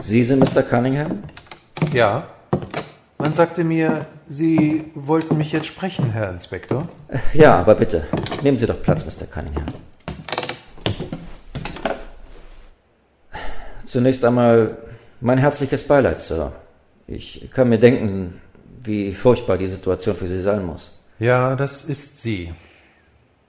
Sie sind Mr. Cunningham? Ja. Man sagte mir, Sie wollten mich jetzt sprechen, Herr Inspektor. Ja, aber bitte, nehmen Sie doch Platz, Mr. Cunningham. Zunächst einmal mein herzliches Beileid, Sir. Ich kann mir denken, wie furchtbar die Situation für Sie sein muss. Ja, das ist sie.